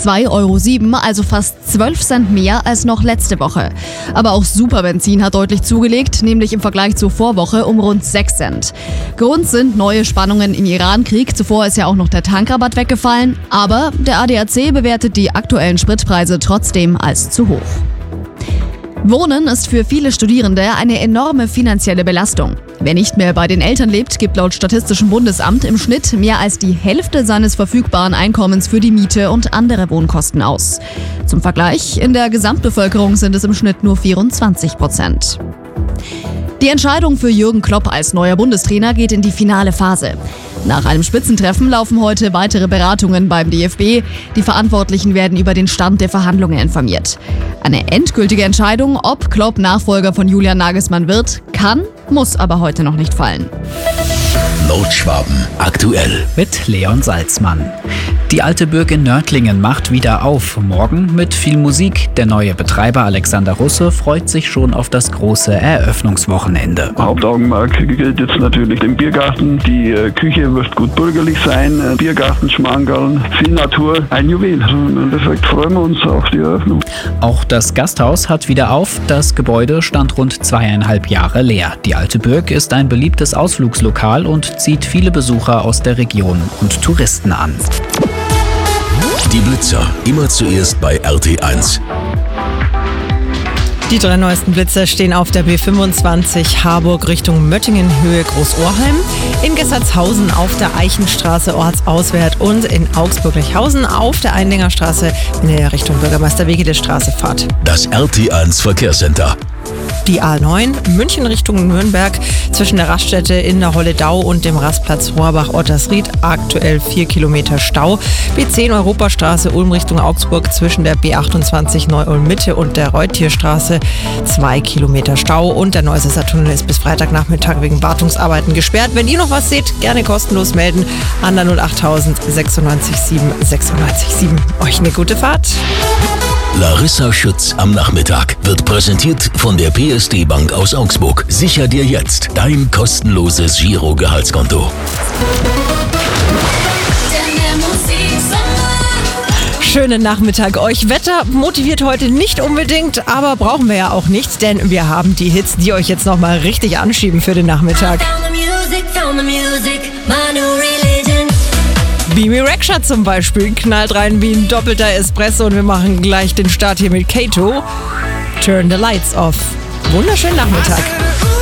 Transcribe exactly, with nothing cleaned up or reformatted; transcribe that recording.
zwei Euro sieben, also fast zwölf Cent mehr als noch letzte Woche. Aber auch Superbenzin hat deutlich zugelegt, nämlich im Vergleich zur Vorwoche um rund sechs Cent. Grund sind neue Spannungen im Iran-Krieg. Zuvor ist ja auch noch der Tankrabatt weggefallen. Aber der A D A C bewertet die aktuellen Spritpreise trotzdem als zu hoch. Wohnen ist für viele Studierende eine enorme finanzielle Belastung. Wer nicht mehr bei den Eltern lebt, gibt laut Statistischem Bundesamt im Schnitt mehr als die Hälfte seines verfügbaren Einkommens für die Miete und andere Wohnkosten aus. Zum Vergleich, in der Gesamtbevölkerung sind es im Schnitt nur vierundzwanzig Prozent. Die Entscheidung für Jürgen Klopp als neuer Bundestrainer geht in die finale Phase. Nach einem Spitzentreffen laufen heute weitere Beratungen beim D F B. Die Verantwortlichen werden über den Stand der Verhandlungen informiert. Eine endgültige Entscheidung, ob Klopp Nachfolger von Julian Nagelsmann wird, kann, muss aber heute noch nicht fallen. Nordschwaben aktuell mit Leon Salzmann. Die alte Burg in Nördlingen macht wieder auf. Morgen mit viel Musik. Der neue Betreiber Alexander Russe freut sich schon auf das große Eröffnungswochenende. Hauptaugenmerk gilt jetzt natürlich dem Biergarten. Die äh, Küche wird gut bürgerlich sein. Äh, Biergarten, Schmankerl, viel Natur, ein Juwel. Also im Endeffekt freuen wir uns auf die Eröffnung. Auch das Gasthaus hat wieder auf. Das Gebäude stand rund zweieinhalb Jahre leer. Die alte Burg ist ein beliebtes Ausflugslokal und zieht viele Besucher aus der Region und Touristen an. Die Blitzer, immer zuerst bei R T eins. Die drei neuesten Blitzer stehen auf der B fünfundzwanzig Harburg Richtung Möttingen Höhe Großohrheim, in Gessertshausen auf der Eichenstraße ortsauswärts und in Augsburg-Lechhausen auf der Einlängerstraße, wenn ihr Richtung Bürgermeister-Wegeler-Straße fahrt. Das R T eins Verkehrscenter. Die A neun München Richtung Nürnberg zwischen der Raststätte in der Holledau und dem Rastplatz Rohrbach-Ottersried aktuell vier Kilometer Stau. B zehn Europastraße Ulm Richtung Augsburg zwischen der B achtundzwanzig Neu-Ulm Mitte und der Reutierstraße zwei Kilometer Stau und der Neusesser Tunnel ist bis Freitagnachmittag wegen Wartungsarbeiten gesperrt. Wenn ihr noch was seht, gerne kostenlos melden an der null achttausend sechsundneunzig sieben sechsundneunzig sieben. Euch eine gute Fahrt. Larissa Schütz am Nachmittag wird präsentiert von der P S D Bank aus Augsburg. Sicher dir jetzt dein kostenloses Giro-Gehaltskonto. Schönen Nachmittag euch. Wetter motiviert heute nicht unbedingt, aber brauchen wir ja auch nicht, denn wir haben die Hits, die euch jetzt nochmal richtig anschieben für den Nachmittag. Bimi Rexha zum Beispiel knallt rein wie ein doppelter Espresso und wir machen gleich den Start hier mit Kato. Turn the Lights Off. Wunderschönen Nachmittag.